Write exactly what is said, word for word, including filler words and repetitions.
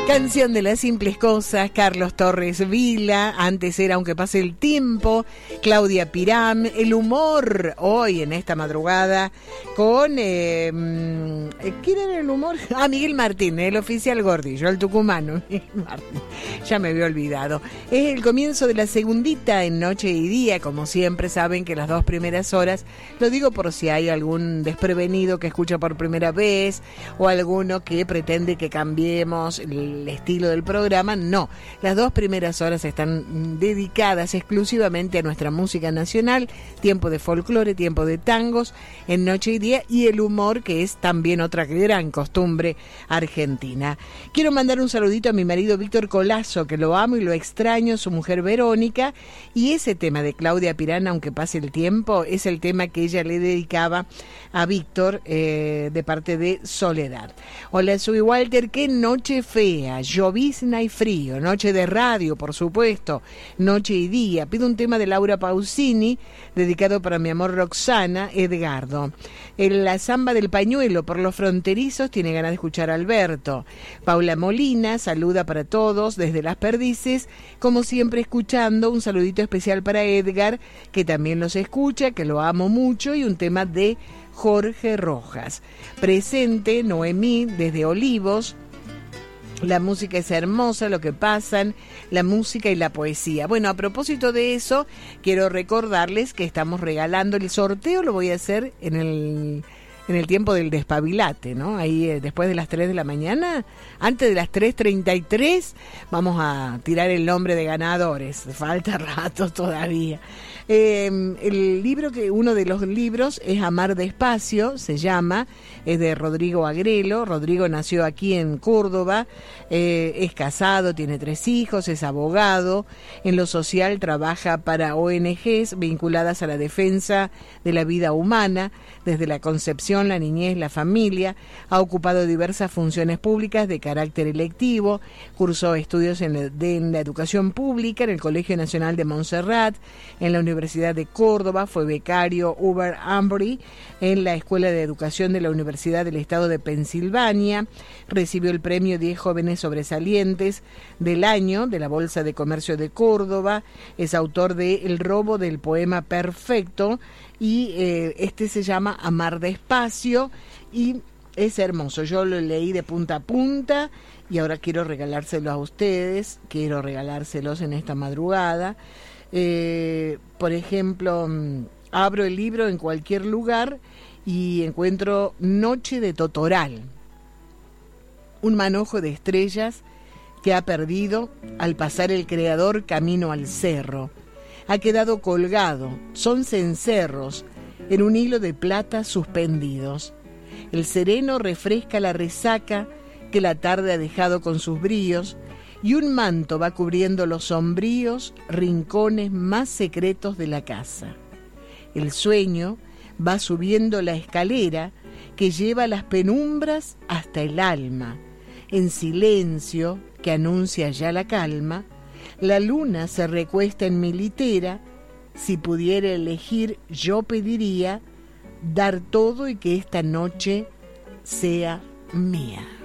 Canción de las simples cosas, Carlos Torres Vila, antes era Aunque pase el tiempo, Claudia Piram, el humor, hoy en esta madrugada, con, eh, ¿quién era el humor? Ah, Miguel Martín, el oficial gordillo, el tucumano, Miguel Martín, ya me había olvidado. Es el comienzo de la segundita en Noche y Día, como siempre saben que las dos primeras horas, lo digo por si hay algún desprevenido que escucha por primera vez, o alguno que pretende que cambiemos el el estilo del programa, no. Las dos primeras horas están dedicadas exclusivamente a nuestra música nacional, tiempo de folclore, tiempo de tangos, en Noche y Día, y el humor, que es también otra gran costumbre argentina. Quiero mandar un saludito a mi marido Víctor Colazo, que lo amo y lo extraño, su mujer Verónica, y ese tema de Claudia Pirana, Aunque pase el tiempo, es el tema que ella le dedicaba a Víctor eh, de parte de Soledad. Hola, soy Walter, qué noche fea, llovizna y frío, noche de radio, por supuesto, Noche y Día. Pido un tema de Laura Pausini, dedicado para mi amor Roxana, Edgardo. En la samba del pañuelo por los fronterizos, tiene ganas de escuchar a Alberto. Paula Molina, saluda para todos desde Las Perdices, como siempre escuchando, un saludito especial para Edgar, que también los escucha, que lo amo mucho, y un tema de Jorge Rojas. Presente Noemí desde Olivos. La música es hermosa, lo que pasan, la música y la poesía. Bueno, a propósito de eso, quiero recordarles que estamos regalando el sorteo, lo voy a hacer en el, en el tiempo del despabilate, ¿no? Ahí eh, después de las tres de la mañana, antes de las tres treinta y tres, vamos a tirar el nombre de ganadores. Falta rato todavía. Eh, el libro que uno de los libros es Amar Despacio, se llama, es de Rodrigo Agrelo. Rodrigo nació aquí en Córdoba, eh, es casado, tiene tres hijos, es abogado, en lo social trabaja para O N Ges vinculadas a la defensa de la vida humana, desde la concepción, la niñez, la familia, ha ocupado diversas funciones públicas de carácter electivo, cursó estudios en la, de, en la educación pública en el Colegio Nacional de Montserrat, en la Universidad de Córdoba, fue becario Hubert Humphrey en la Escuela de Educación de la Universidad del Estado de Pensilvania, recibió el premio diez Jóvenes Sobresalientes del Año de la Bolsa de Comercio de Córdoba, es autor de El robo del poema perfecto, y eh, este se llama Amar Despacio, y es hermoso. Yo lo leí de punta a punta y ahora quiero regalárselo a ustedes, quiero regalárselos en esta madrugada. Eh, por ejemplo, abro el libro en cualquier lugar y encuentro Noche de Totoral, un manojo de estrellas que ha perdido al pasar el creador camino al cerro. Ha quedado colgado, son cencerros, en un hilo de plata suspendidos. El sereno refresca la resaca que la tarde ha dejado con sus bríos, y un manto va cubriendo los sombríos rincones más secretos de la casa. El sueño va subiendo la escalera que lleva las penumbras hasta el alma. En silencio, que anuncia ya la calma, la luna se recuesta en mi litera. Si pudiera elegir, yo pediría dar todo y que esta noche sea mía.